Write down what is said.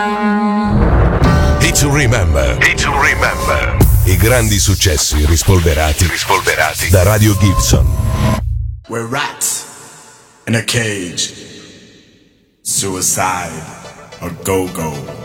Hit to Remember. Hit to Remember. I grandi successi rispolverati da Radio Gibson. We're rats in a cage. Suicide or go-go.